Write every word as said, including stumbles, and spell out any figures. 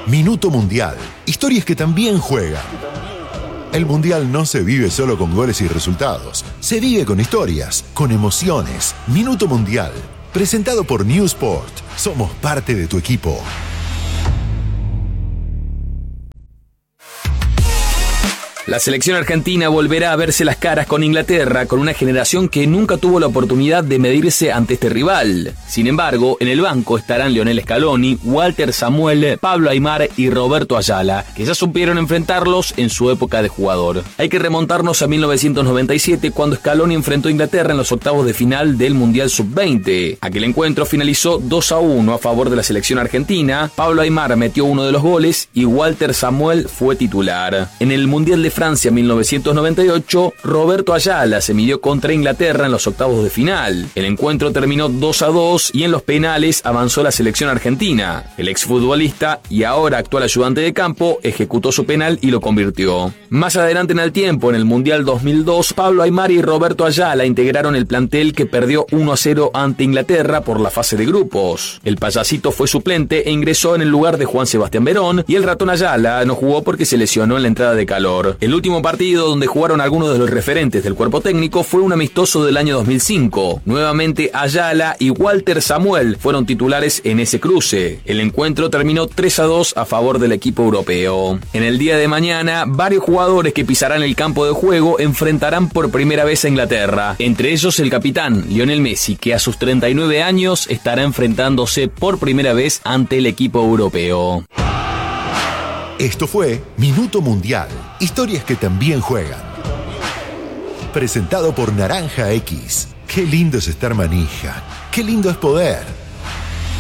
Minuto Mundial. Historias que también juegan. El Mundial no se vive solo con goles y resultados. Se vive con historias, con emociones. Minuto Mundial. Presentado por New Sport. Somos parte de tu equipo. La selección argentina volverá a verse las caras con Inglaterra, con una generación que nunca tuvo la oportunidad de medirse ante este rival. Sin embargo, en el banco estarán Lionel Scaloni, Walter Samuel, Pablo Aimar y Roberto Ayala, que ya supieron enfrentarlos en su época de jugador. Hay que remontarnos a mil novecientos noventa y siete, cuando Scaloni enfrentó a Inglaterra en los octavos de final del Mundial sub veinte. Aquel encuentro finalizó dos a uno a favor de la selección argentina. Pablo Aimar metió uno de los goles y Walter Samuel fue titular. En el Mundial de Francia mil novecientos noventa y ocho, Roberto Ayala se midió contra Inglaterra en los octavos de final. El encuentro terminó dos a dos y en los penales avanzó la selección argentina. El exfutbolista y ahora actual ayudante de campo ejecutó su penal y lo convirtió. Más adelante en el tiempo, en el Mundial dos mil dos, Pablo Aimar y Roberto Ayala integraron el plantel que perdió uno a cero ante Inglaterra por la fase de grupos. El payasito fue suplente e ingresó en el lugar de Juan Sebastián Verón, y el ratón Ayala no jugó porque se lesionó en la entrada de calor. El último partido donde jugaron algunos de los referentes del cuerpo técnico fue un amistoso del año dos mil cinco. Nuevamente Ayala y Walter Samuel fueron titulares en ese cruce. El encuentro terminó tres a dos a favor del equipo europeo. En el día de mañana, varios jugadores que pisarán el campo de juego enfrentarán por primera vez a Inglaterra. Entre ellos el capitán Lionel Messi, que a sus treinta y nueve años estará enfrentándose por primera vez ante el equipo europeo. Esto fue Minuto Mundial. Historias que también juegan. Presentado por Naranja X. Qué lindo es estar manija. Qué lindo es poder.